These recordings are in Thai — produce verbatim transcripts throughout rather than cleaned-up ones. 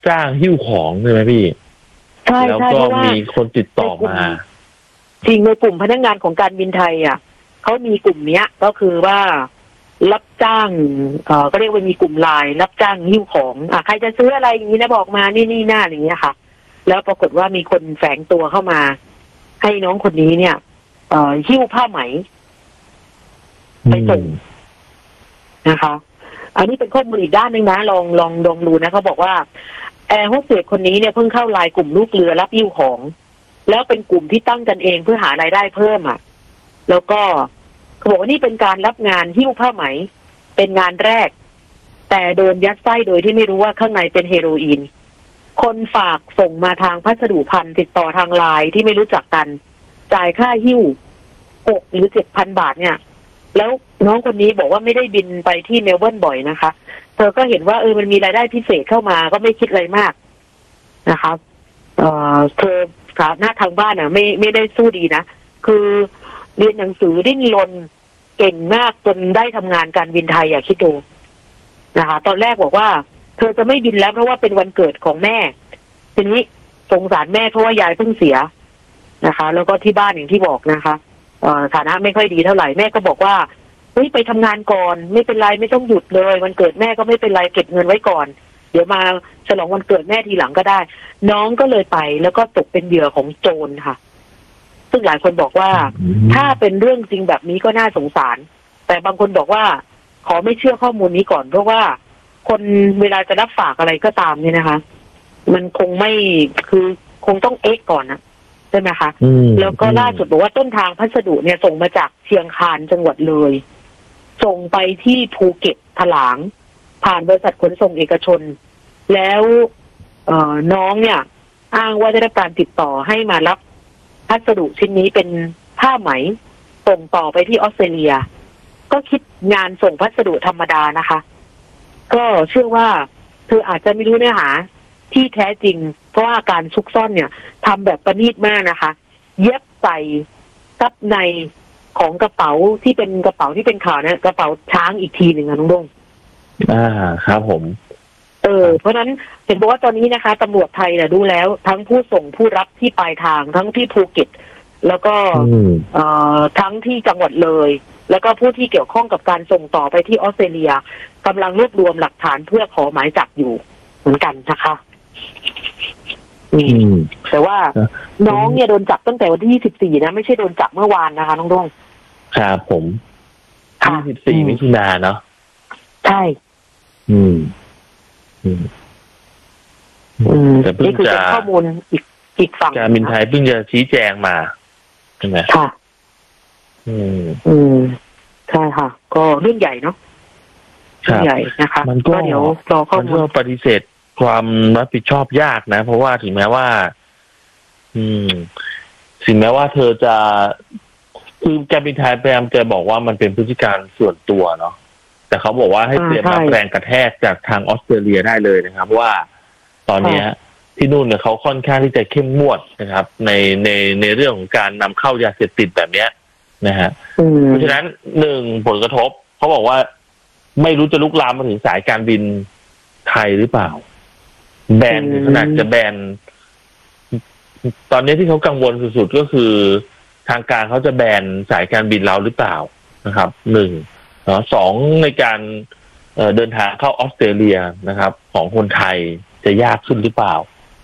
จ้างหิ้วของใช่ไหมพี่ใช่แล้วใช่ก็เพราะว่ามีคนติดต่อมาจริงในกลุ่มพนักงานของการบินไทยอ่ะเขามีกลุ่มเนี้ยก็คือว่ารับจ้างเอ่อก็เรียกว่ามีกลุ่มไลน์รับจ้างหิ้วของอ่ะใครจะซื้ออะไรอย่างนี้นะบอกมานี่นี่หน้าอย่างเงี้ยค่ะแล้วปรากฏว่ามีคนแฝงตัวเข้ามาให้น้องคนนี้เนี่ยเอ่อหิ้วผ้าไหมไปส่งนะคะ อันนี้เป็นข้อมูลอีกด้านหนึ่งนะลองลองลองดูนะเขาบอกว่าแอร์โฮสเตสคนนี้เนี่ยเพิ่งเข้าไลน์กลุ่มลูกเรือรับหิ้วของแล้วเป็นกลุ่มที่ตั้งกันเองเพื่อหารายได้เพิ่มอ่ะแล้วก็เขาบอกว่านี่เป็นการรับงานหิ้วผ้าไหมเป็นงานแรกแต่โดนยัดไส้โดยที่ไม่รู้ว่าข้างในเป็นเฮโรอีนคนฝากส่งมาทางพัสดุพันติดต่อทางไลน์ที่ไม่รู้จักกันจ่ายค่าหิ้วหกหรือเจ็ดพันบาทเนี่ยแล้วน้องคนนี้บอกว่าไม่ได้บินไปที่เมลเบิร์นบ่อยนะคะเธอก็เห็นว่าเออมันมีรายได้พิเศษเข้ามาก็ไม่คิดอะไรมากนะคะเออเธอฐานะทางบ้านอ่ะไม่ไม่ได้สู้ดีนะคือเรียนหนังสือดิ้นรนเก่งมากจนได้ทำงานการบินไทยอ่ะคิดดูนะคะตอนแรกบอกว่าเธอจะไม่บินแล้วเพราะว่าเป็นวันเกิดของแม่ทีนี้สงสารแม่เพราะว่ายายเพิ่งเสียนะคะแล้วก็ที่บ้านอย่างที่บอกนะคะเอ่อฐานะไม่ค่อยดีเท่าไหร่แม่ก็บอกว่าเฮ้ยไปทำงานก่อนไม่เป็นไรไม่ต้องหยุดเลยวันเกิดแม่ก็ไม่เป็นไรเก็บเงินไว้ก่อนเดี๋ยวมาฉลองวันเกิดแม่ทีหลังก็ได้น้องก็เลยไปแล้วก็ตกเป็นเหยื่อของโจรค่ะซึ่งหลายคนบอกว่าถ้าเป็นเรื่องจริงแบบนี้ก็น่าสงสารแต่บางคนบอกว่าขอไม่เชื่อข้อมูลนี้ก่อนเพราะว่าคนเวลาจะรับฝากอะไรก็ตามเนี่ยนะคะมันคงไม่คือคงต้องเอ็กก่อนนะใช่ไหมคะแล้วก็ล่าสุดบอกว่าต้นทางพัสดุเนี่ยส่งมาจากเชียงคานจังหวัดเลยส่งไปที่ภูเก็ตถลางผ่านบริษัทขนส่งเอกชนแล้วเอ่อน้องเนี่ยอ้างว่าได้รับการติดต่อให้มารับพัสดุชิ้นนี้เป็นผ้าไหมส่งต่อไปที่ออสเตรเลียก็คิดงานส่งพัสดุธรรมดานะคะก็เชื่อว่าเธออาจจะไม่รู้เนื้อหาที่แท้จริงเพราะว่าการซุกซ่อนเนี่ยทำแบบประณีตมากนะคะเย็บใส่ซับในของกระเป๋าที่เป็นกระเป๋าที่เป็นข่าวนะกระเป๋าช้างอีกทีหนึ่งนะน้องดงอ่าครับผมเออเพราะฉะนั้นเห็นบอกว่าตอนนี้นะคะตำรวจไทยเนี่ยดูแล้วทั้งผู้ส่งผู้รับที่ปลายทางทั้งที่ภูเก็ตแล้วก็เอ่อทั้งที่จังหวัดเลยแล้วก็ผู้ที่เกี่ยวข้องกับการส่งต่อไปที่ออสเตรเลียกำลังรวบรวมหลักฐานเพื่อขอหมายจับอยู่เหมือนกันนะคะอืมแต่ว่าน้องเนี่ยโดนจับตั้งแต่วันที่ยี่สิบสี่นะไม่ใช่โดนจับเมื่อวานนะคะน้องดงครับผมยี่สิบสี่มิถุนายนเนาะใช่อืมอืมอืมแต่เพิ่งจะข้อมูลอีกอีกฝั่งการบินไทยเพิ่งจะชี้แจงมาใช่ไหมค่ะอืมอืมใช่ค่ะก็เรื่องใหญ่เนาะเรื่องใหญ่นะคะมันก็เดี๋ยวรอข้อมูลปฏิเสธความรับผิดชอบยากนะเพราะว่าถึงแม้ว่าอืมถึงแม้ว่าเธอจะคือการบินไทยพยายามจะบอกว่ามันเป็นพฤติการส่วนตัวเนาะแต่เขาบอกว่าให้เตรียมรับแรงกระแทกจากทางออสเตรเลียได้เลยนะครับว่าตอนนี้ที่นู่นเนี่ยเขาค่อนข้างที่จะเข้มงวดนะครับในในในเรื่องของการนำเข้ายาเสพติดแบบเนี้ยนะฮะเพราะฉะนั้นหนึ่งผลกระทบเขาบอกว่าไม่รู้จะลุกลามมาถึงสายการบินไทยหรือเปล่าแบนขนาดจะแบนตอนนี้ที่เขากังวลสุดๆก็คือทางการเขาจะแบนสายการบินเราหรือเปล่านะครับหนึ่งสองในการเดินทางเข้าออสเตรเลียนะครับของคนไทยจะยากขึ้นหรือเปล่า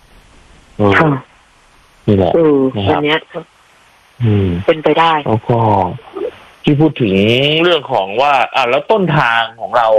นี่แหละนะครับนี้เป็นไปได้แล้วก็ที่พูดถึงเรื่องของว่าอ่ะแล้วต้นทางของเรา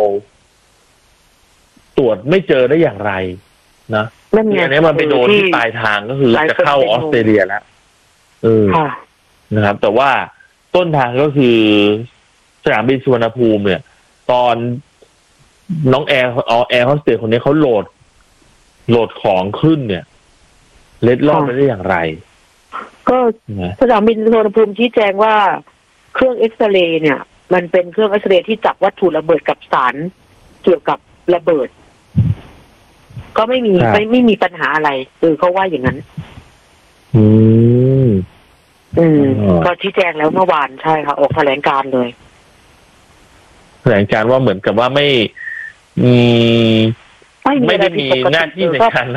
ตรวจไม่เจอได้อย่างไรนะอันนี้มันไปโดนที่ปลายทางก็คือจะเข้าออสเตรเลียแล้วเออนะครับแต่ว่าต้นทางก็คือสนามบินสุวรรณภูมิเนี่ยตอนน้องแอร์เอาแอร์โฮสเตสคนนี้เขาโหลดโหลดของขึ้นเนี่ยเล็ดลอดไปได้อย่างไรก็สนามบินสุวรรณภูมิชี้แจงว่าเครื่องเอ็กซเรย์เนี่ยมันเป็นเครื่องเอ็กซเรย์ที่จับวัตถุระเบิดกับสารเกี่ยวกับระเบิดก็ไม่มีไม่ไม่มีปัญหาอะไรคือเขาว่าอย่างนั้นอืมอืมก็ชี้แจงแล้วเมื่อวานใช่ค่ะออกแถลงการเลยแถลงการว่าเหมือนกับว่าไม่อืมไม่ได้มีหน้าที่ในการ